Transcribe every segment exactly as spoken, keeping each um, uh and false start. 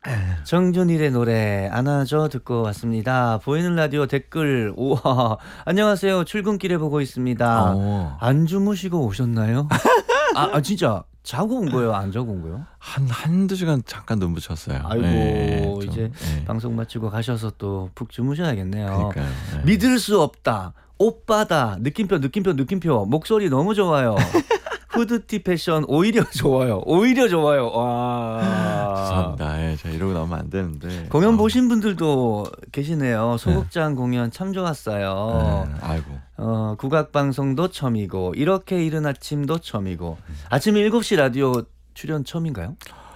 정준일의 노래 안아줘 듣고 왔습니다. 보이는 라디오 댓글 우와 안녕하세요. 출근길에 보고 있습니다. 어. 안 주무시고 오셨나요? 아, 아 진짜 자고 온 거예요? 안 자고 온 거예요? 한 한두 시간 잠깐 눈 붙였어요. 아이고 예, 좀, 이제 예. 방송 마치고 가셔서 또 푹 주무셔야겠네요. 그러니까요. 예. 믿을 수 없다. 오빠다. 느낌표 느낌표 느낌표. 목소리 너무 좋아요. 후드티 패션 오히려 좋아요. 오히려 좋아요. 와. 죄송합니다. 예, 제가 이러고 나오면 안 되는데. 공연 어. 보신 분들도 계시네요. 소극장 공연 참 좋았어요. 네, 아이고. 어, 국악 방송도 처음이고 이렇게 이른 아침도 처음이고 아침 일곱 시 라디오 출연 처음인가요?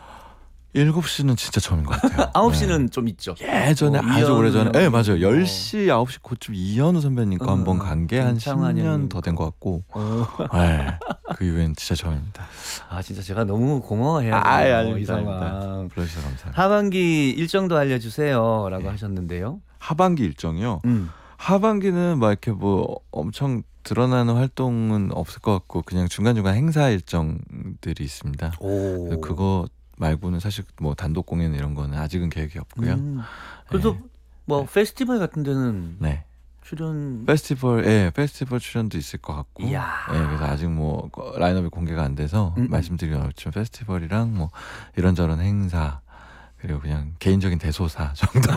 일곱 시는 진짜 처음인 것 같아요. 아홉 시는 좀 있죠. 예전에 어, 아주 이현우 오래전에 예, 맞아요. 어. 열 시, 아홉 시 그쯤 이현우 선배님과 어, 한번 간 게 한 십 김창완 년 형님 더 된 것 같고. 어. 예. 그 이후엔 진짜 처음입니다. 아 진짜 제가 너무 고마워해요. 아이, 이 아닙니다, 상황. 아닙니다. 불러주셔서 감사합니다. 하반기 일정도 알려주세요라고 네. 하셨는데요. 하반기 일정이요. 음. 하반기는 막 이렇게 뭐 엄청 드러나는 활동은 없을 것 같고 그냥 중간중간 행사 일정들이 있습니다. 오. 그래서 그거 말고는 사실 뭐 단독 공연 이런 거는 아직은 계획이 없고요. 음. 그래도 네. 뭐 네. 페스티벌 같은 데는 네. 출연. 페스티벌, 예, 페스티벌 출연도 있을 것 같고. 이야. 예, 그래서 아직 뭐 라인업이 공개가 안 돼서 음, 음. 말씀드리기 어렵지만 페스티벌이랑 뭐 이런저런 행사 그리고 그냥 개인적인 대소사 정도.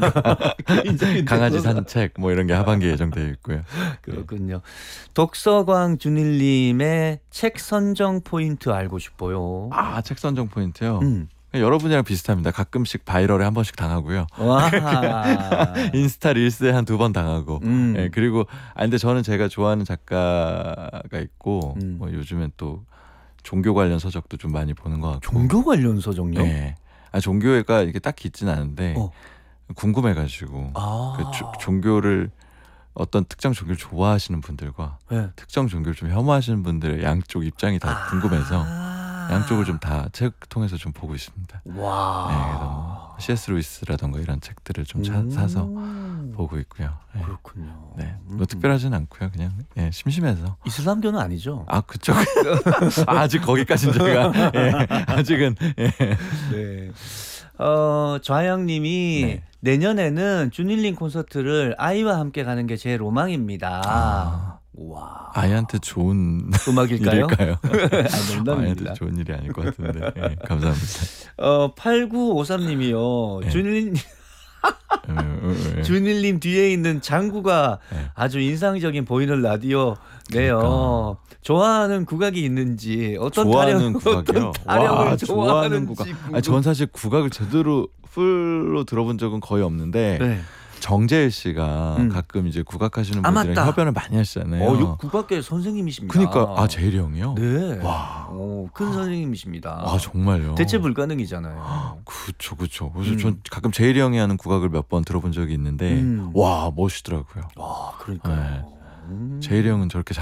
강아지 산책 뭐 이런 게 하반기에 예정되어 있고요. 그렇군요. 독서광 준일님의 책 선정 포인트 알고 싶어요. 아, 책 선정 포인트요. 음. 여러분이랑 비슷합니다. 가끔씩 바이럴에 한 번씩 당하고요. 와. 인스타 릴스에 한 두 번 당하고. 음. 예, 그리고 아 근데 저는 제가 좋아하는 작가가 있고 음. 뭐 요즘엔 또 종교 관련 서적도 좀 많이 보는 것 같고. 종교 관련 서적요? 네. 아 종교가 이게 딱히 있지는 않은데 어. 궁금해가지고 아. 그 조, 종교를 어떤 특정 종교를 좋아하시는 분들과 네. 특정 종교를 좀 혐오하시는 분들의 양쪽 입장이 다 궁금해서 아. 양쪽을 좀 다 책 통해서 좀 보고 있습니다. 와. 네, 그래서 뭐 씨에스 루이스라던가 이런 책들을 좀 차, 음. 사서 보고 있고요. 네. 그렇군요. 네, 음. 뭐 특별하진 않고요. 그냥 예, 심심해서. 이슬람교는 아니죠? 아 그쪽 아직 거기까지는 제가 예, 아직은 예. 네. 어, 좌영님이 네. 내년에는 준일링 콘서트를 아이와 함께 가는 게 제 로망입니다. 아. 와. 아이한테 좋은 음악일까요? 일일까요? 아, 아이한테 농담입니다. 좋은 일이 아닐 것 같은데. 예, 감사합니다. 어, 팔구오삼님이요. 네. 준일 음, 음, 음. 준일님 뒤에 있는 장구가 네. 아주 인상적인 보이는 라디오네요. 그러니까. 좋아하는 국악이 있는지 어떤 좋아하는 타령, 국악이요. 어떤 타령을 와, 좋아하는지 좋아하는 국악. 궁금- 아니, 전 사실 국악을 제대로 풀로 들어본 적은 거의 없는데 네. 정재일 씨가 음. 가끔 이제 국악하시는 아, 분들이랑 맞다. 협연을 많이 하시잖아요. 어, 요 국악계 선생님이십니다. 그러니까 아 재일이 형이요? 네. 와. 어, 큰 선생님이십니다. 아 정말요? 대체 불가능이잖아요. 그쵸 그쵸. 그래서 음. 전 가끔 제일이 형이 하는 국악을 몇 번 들어본 적이 있는데 음. 와 멋있더라고요. 와, 그러니까요. 음. 제일이 형은 저렇게 잘